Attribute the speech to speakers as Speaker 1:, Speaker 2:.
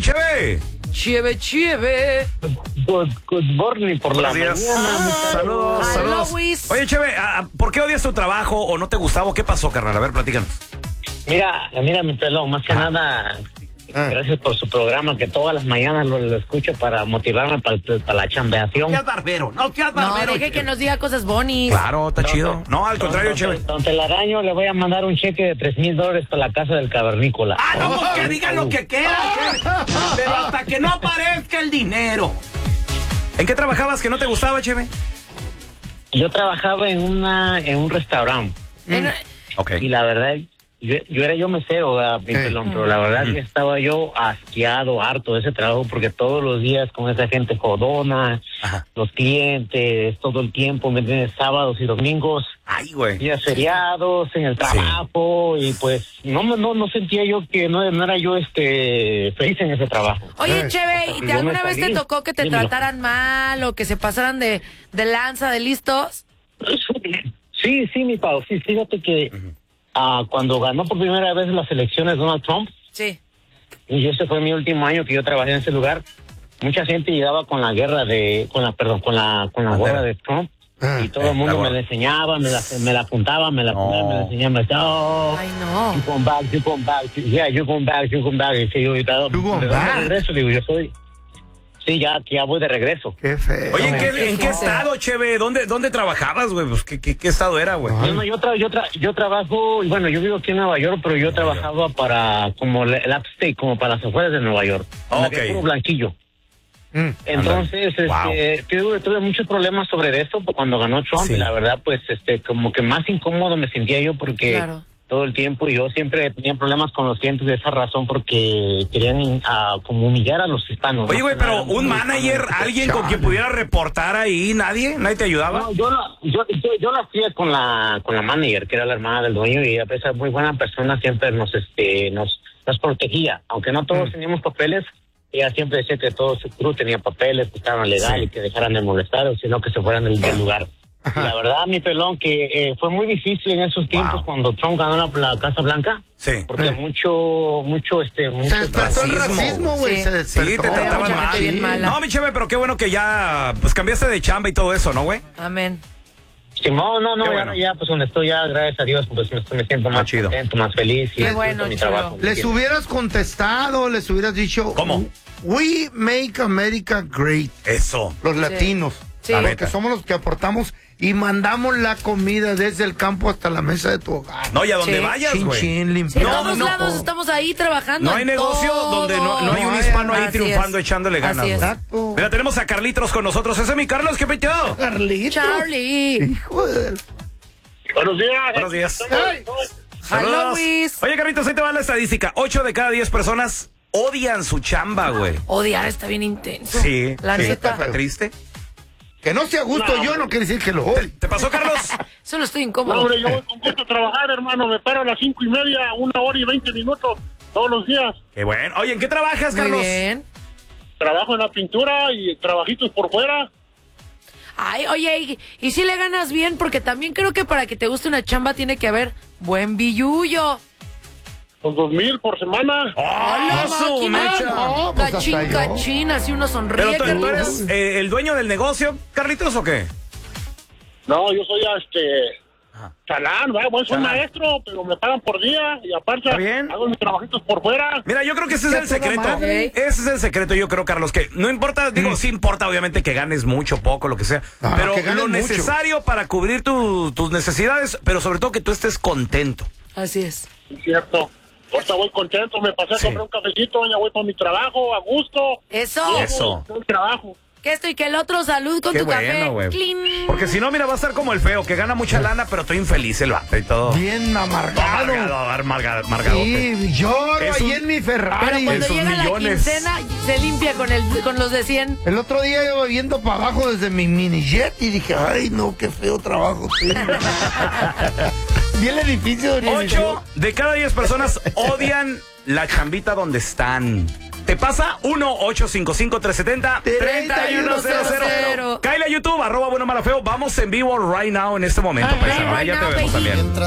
Speaker 1: Cheve.
Speaker 2: Cheve.
Speaker 3: Good morning por la mañana.
Speaker 1: Saludos.
Speaker 2: Luis.
Speaker 1: Oye, Cheve, ¿por qué odias tu trabajo o no te gustaba? ¿Qué pasó, carnal? A ver, platícanos.
Speaker 3: Mira, mi pelón, más que nada, gracias por su programa, que todas las mañanas lo escucho para motivarme para la chambeación.
Speaker 1: No seas barbero.
Speaker 2: No, deje que nos diga cosas bonis.
Speaker 1: Claro, está chido. No, al contrario, Cheve.
Speaker 3: Don Telaraño, le voy a mandar un cheque de $3,000 para la casa del cavernícola.
Speaker 4: No, pues que digan lo que quieran, pero hasta que no aparezca el dinero.
Speaker 1: ¿En qué trabajabas que no te gustaba, Cheve?
Speaker 3: Yo trabajaba en un restaurante.
Speaker 1: Ok.
Speaker 3: Y la verdad, yo era mesero, mi pelón, pero la verdad que estaba yo asqueado, harto de ese trabajo, porque todos los días con esa gente jodona, los clientes, todo el tiempo, ¿me entiendes? Sábados y domingos, días feriados en el trabajo, y pues no sentía yo que no era yo feliz en ese trabajo.
Speaker 2: Oye, Cheve, ¿y alguna vez te tocó que te trataran mal o que se pasaran de lanza, de listos?
Speaker 3: Sí, mi Pau, sí, fíjate que cuando ganó por primera vez las elecciones Donald Trump, y ese fue mi último año que yo trabajé en ese lugar, mucha gente llegaba con la guerra con la gorra de Trump, y todo el mundo me la enseñaba, me la apuntaba, me la enseñaba, me decía,
Speaker 2: ay, no.
Speaker 3: You come back, you come back, y sí, yo regreso, digo, yo soy... Sí, ya voy de regreso.
Speaker 1: Qué feo. Oye, ¿en qué estado, Cheve? ¿Dónde trabajabas, güey? Pues, ¿qué estado era, güey?
Speaker 3: Yo trabajo, bueno, yo vivo aquí en Nueva York, pero yo trabajaba para, como el upstate, como para las afueras de Nueva York. Puro blanquillo. Entonces, tuve muchos problemas sobre eso cuando ganó Trump, y la verdad, pues, como que más incómodo me sentía yo porque... Claro. Todo el tiempo, y yo siempre tenía problemas con los clientes de esa razón, porque querían como humillar a los hispanos.
Speaker 1: Oye, güey, pero un manager, alguien con quien pudiera reportar ahí, ¿nadie te ayudaba?
Speaker 3: No, yo lo hacía con la manager, que era la hermana del dueño, y a pesar de muy buena persona, siempre nos protegía, aunque no todos teníamos papeles. Ella siempre decía que todo su crew tenía papeles, que estaban legales, y que dejaran de molestar, sino que se fueran del lugar. La verdad, mi pelón, que fue muy difícil en esos tiempos cuando Trump ganó la Casa Blanca. Sí. Porque mucho
Speaker 5: racismo, güey.
Speaker 1: Sí, te trataban mal. No, mi Cheve, pero qué bueno que ya pues cambiaste de chamba y todo eso, ¿no, güey?
Speaker 2: Amén.
Speaker 3: Sí, no, ya pues donde estoy ya, gracias a Dios, pues me siento más contento, más feliz.
Speaker 2: Qué bueno,
Speaker 3: mi trabajo.
Speaker 5: Les hubieras contestado, les hubieras dicho...
Speaker 1: ¿Cómo?
Speaker 5: We make America great.
Speaker 1: Eso.
Speaker 5: Los latinos.
Speaker 2: Sí.
Speaker 5: Porque somos los que aportamos y mandamos la comida desde el campo hasta la mesa de tu hogar.
Speaker 1: No, y a donde vayas, güey.
Speaker 2: En todos lados estamos ahí trabajando.
Speaker 1: No hay negocio donde no hay un hispano ahí triunfando, echándole ganas.
Speaker 5: Exacto.
Speaker 1: Mira, tenemos a Carlitos con nosotros. Ese es mi Carlos, ¿qué peteo?
Speaker 5: Carlitos.
Speaker 2: Charlie.
Speaker 5: Hijo de...
Speaker 3: Buenos días.
Speaker 1: Buenos días.
Speaker 2: Hola, Luis.
Speaker 1: Oye, Carlitos, ahí te va la estadística. 8 de cada 10 personas odian su chamba, güey.
Speaker 2: Odiar está bien intenso.
Speaker 1: Sí.
Speaker 2: La neta.
Speaker 1: ¿Está triste?
Speaker 5: Que no sea gusto yo no quiere decir que lo odie.
Speaker 1: ¿Te pasó, Carlos?
Speaker 2: Solo estoy incómodo.
Speaker 6: No, hombre, yo voy con gusto a trabajar, hermano. Me paro a las 5:30, 1 hora y 20 minutos todos los días.
Speaker 1: Qué bueno. Oye, ¿en qué trabajas, Carlos?
Speaker 2: Muy bien.
Speaker 6: Trabajo en la pintura y trabajitos por fuera.
Speaker 2: Ay, oye, ¿y si le ganas bien? Porque también creo que para que te guste una chamba tiene que haber buen billullo.
Speaker 6: Con 2,000 por semana.
Speaker 2: ¡Hola,
Speaker 1: su mecha!
Speaker 2: máquina! Cachín, así uno sonríe.
Speaker 1: ¿Pero tú eres el dueño del negocio, Carlitos, o qué?
Speaker 6: No, yo soy chalán, soy maestro, pero me pagan por día y aparte hago mis trabajitos por fuera.
Speaker 1: Mira, yo creo que ese es el secreto. Ese es el secreto, yo creo, Carlos, que no importa, sí importa obviamente que ganes mucho, poco, lo que sea, pero lo necesario para cubrir tus necesidades, pero sobre todo que tú estés contento.
Speaker 2: Así es.
Speaker 6: Es cierto. Ahorita voy contento, me pasé a comprar un cafecito, ya voy para mi trabajo, a gusto.
Speaker 2: Eso.
Speaker 6: El trabajo.
Speaker 2: Que esto y que el otro, salud con tu café. Clean.
Speaker 1: Porque si no, mira, va a estar como el feo, que gana mucha lana, pero estoy infeliz el vato y todo.
Speaker 5: Bien amargado.
Speaker 1: Amargado.
Speaker 5: Sí, lloro ahí en mi Ferrari.
Speaker 2: Pero cuando llega la quincena, se limpia con los de 100.
Speaker 5: El otro día iba viendo para abajo desde mi mini jet y dije, ay, no, qué feo trabajo. Vi el edificio.
Speaker 1: 8 de cada 10 personas odian la chambita donde están. ¿Te pasa? 1-855-370-3100. Cáele a YouTube, @buenomalafeo. Vamos en vivo right now en este momento.
Speaker 2: Right
Speaker 1: ya
Speaker 2: now,
Speaker 1: te vemos
Speaker 2: baby.
Speaker 1: también.